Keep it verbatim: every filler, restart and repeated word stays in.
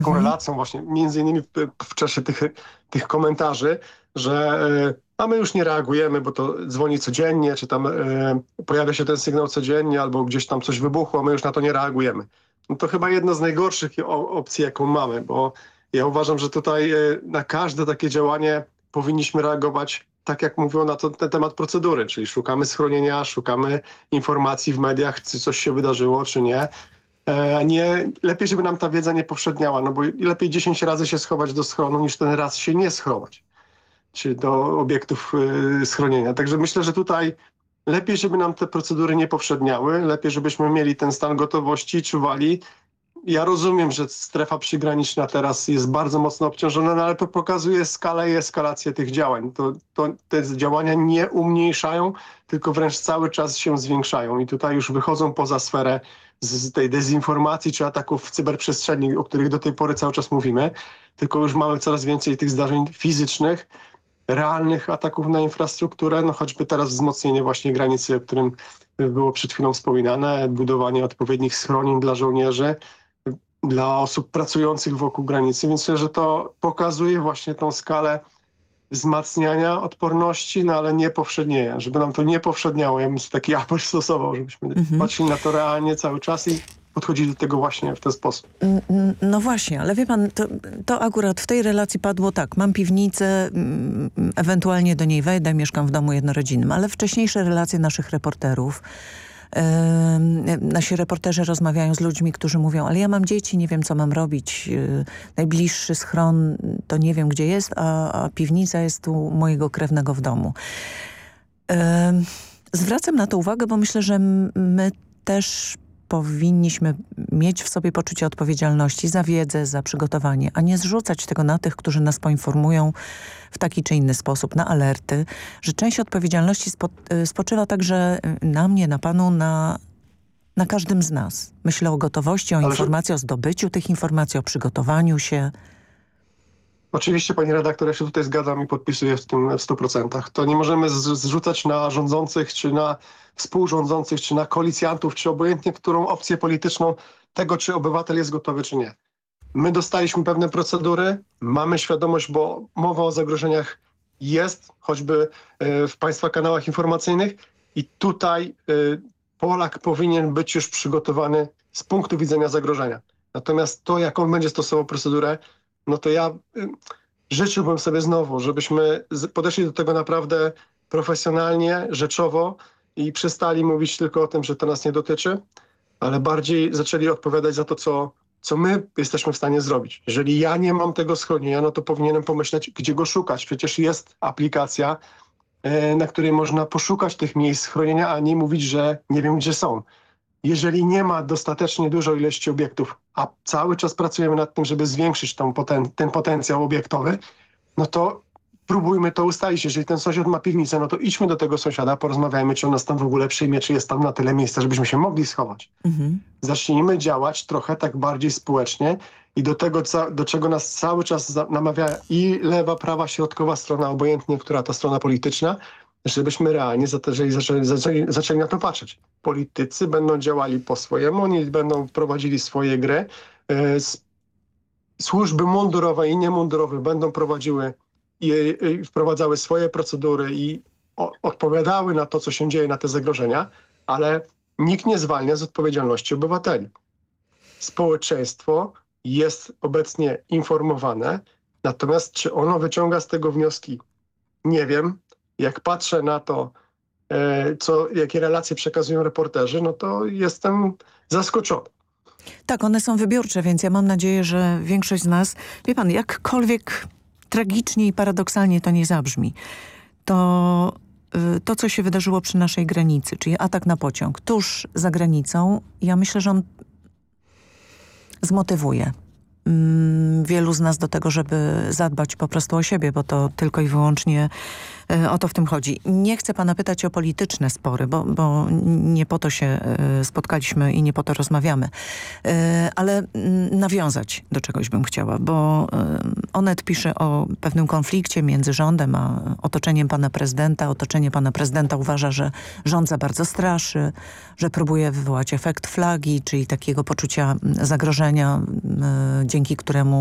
taką relacją właśnie, między innymi w, w czasie tych, tych komentarzy, że y, a my już nie reagujemy, bo to dzwoni codziennie, czy tam y, pojawia się ten sygnał codziennie, albo gdzieś tam coś wybuchło, my już na to nie reagujemy. No to chyba jedna z najgorszych opcji, jaką mamy, bo ja uważam, że tutaj y, na każde takie działanie powinniśmy reagować tak, jak mówią na to, ten temat procedury, czyli szukamy schronienia, szukamy informacji w mediach, czy coś się wydarzyło, czy nie. E, nie, lepiej, żeby nam ta wiedza nie powszedniała, no bo lepiej dziesięć razy się schować do schronu, niż ten raz się nie schować, czy do obiektów y, schronienia. Także myślę, że tutaj lepiej, żeby nam te procedury nie powszedniały, lepiej, żebyśmy mieli ten stan gotowości, czuwali. Ja rozumiem, że strefa przygraniczna teraz jest bardzo mocno obciążona, no ale to pokazuje skalę i eskalację tych działań. To, to, te działania nie umniejszają, tylko wręcz cały czas się zwiększają i tutaj już wychodzą poza sferę z, z tej dezinformacji czy ataków w cyberprzestrzeni, o których do tej pory cały czas mówimy, tylko już mamy coraz więcej tych zdarzeń fizycznych, realnych ataków na infrastrukturę, no choćby teraz wzmocnienie właśnie granicy, o którym było przed chwilą wspominane, budowanie odpowiednich schronień dla żołnierzy, dla osób pracujących wokół granicy, więc myślę, że to pokazuje właśnie tą skalę wzmacniania odporności, no ale nie powszednienia, żeby nam to nie powszedniało. Ja bym taki apel stosował, żebyśmy mhm. patrzyli na to realnie cały czas i podchodzili do tego właśnie w ten sposób. No właśnie, ale wie pan, to, to akurat w tej relacji padło tak, mam piwnicę, ewentualnie do niej wejdę, mieszkam w domu jednorodzinnym, ale wcześniejsze relacje naszych reporterów, Yy, nasi reporterzy rozmawiają z ludźmi, którzy mówią, ale ja mam dzieci, nie wiem co mam robić, yy, najbliższy schron to nie wiem gdzie jest, a, a piwnica jest u mojego krewnego w domu. Yy, zwracam na to uwagę, bo myślę, że my też powinniśmy mieć w sobie poczucie odpowiedzialności za wiedzę, za przygotowanie, a nie zrzucać tego na tych, którzy nas poinformują w taki czy inny sposób, na alerty, że część odpowiedzialności spo, spoczywa także na mnie, na panu, na, na każdym z nas. Myślę o gotowości, o Ale informacji, że... o zdobyciu tych informacji, o przygotowaniu się. Oczywiście, pani redaktor, ja się tutaj zgadzam i podpisuję w tym w stu procentach. To nie możemy z- zrzucać na rządzących, czy na współrządzących, czy na koalicjantów, czy obojętnie którą opcję polityczną tego, czy obywatel jest gotowy, czy nie. My dostaliśmy pewne procedury, mamy świadomość, bo mowa o zagrożeniach jest, choćby w państwa kanałach informacyjnych i tutaj Polak powinien być już przygotowany z punktu widzenia zagrożenia. Natomiast to, jak on będzie stosował procedurę, no to ja życzyłbym sobie znowu, żebyśmy podeszli do tego naprawdę profesjonalnie, rzeczowo i przestali mówić tylko o tym, że to nas nie dotyczy, ale bardziej zaczęli odpowiadać za to, co, co my jesteśmy w stanie zrobić. Jeżeli ja nie mam tego schronienia, no to powinienem pomyśleć, gdzie go szukać. Przecież jest aplikacja, na której można poszukać tych miejsc schronienia, a nie mówić, że nie wiem, gdzie są. Jeżeli nie ma dostatecznie dużej ilości obiektów, a cały czas pracujemy nad tym, żeby zwiększyć tą poten- ten potencjał obiektowy, no to próbujmy to ustalić. Jeżeli ten sąsiad ma piwnicę, no to idźmy do tego sąsiada, porozmawiajmy, czy on nas tam w ogóle przyjmie, czy jest tam na tyle miejsca, żebyśmy się mogli schować. Mhm. Zacznijmy działać trochę tak bardziej społecznie i do tego, co, do czego nas cały czas namawia i lewa, prawa, środkowa strona, obojętnie, która to strona polityczna, żebyśmy realnie zaczęli, zaczęli, zaczęli, zaczęli na to patrzeć. Politycy będą działali po swojemu, oni będą prowadzili swoje gry. Służby mundurowe i niemundurowe będą prowadziły i, i wprowadzały swoje procedury i o, odpowiadały na to, co się dzieje, na te zagrożenia, ale nikt nie zwalnia z odpowiedzialności obywateli. Społeczeństwo jest obecnie informowane, natomiast czy ono wyciąga z tego wnioski? Nie wiem. Jak patrzę na to, co, jakie relacje przekazują reporterzy, no to jestem zaskoczony. Tak, one są wybiórcze, więc ja mam nadzieję, że większość z nas, wie pan, jakkolwiek tragicznie i paradoksalnie to nie zabrzmi, to to, co się wydarzyło przy naszej granicy, czyli atak na pociąg tuż za granicą, ja myślę, że on zmotywuje wielu z nas do tego, żeby zadbać po prostu o siebie, bo to tylko i wyłącznie O to w tym chodzi. Nie chcę pana pytać o polityczne spory, bo, bo nie po to się spotkaliśmy i nie po to rozmawiamy. Ale nawiązać do czegoś bym chciała, bo Onet pisze o pewnym konflikcie między rządem a otoczeniem pana prezydenta. Otoczenie pana prezydenta uważa, że rząd za bardzo straszy, że próbuje wywołać efekt flagi, czyli takiego poczucia zagrożenia, dzięki któremu